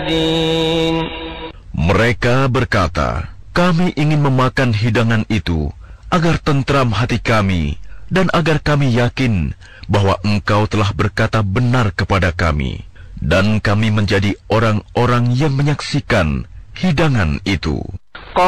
الدين. Mereka berkata, kami ingin memakan hidangan itu agar tentram hati kami dan agar kami yakin bahwa engkau telah berkata benar kepada kami, dan kami menjadi orang-orang yang menyaksikan hidangan itu.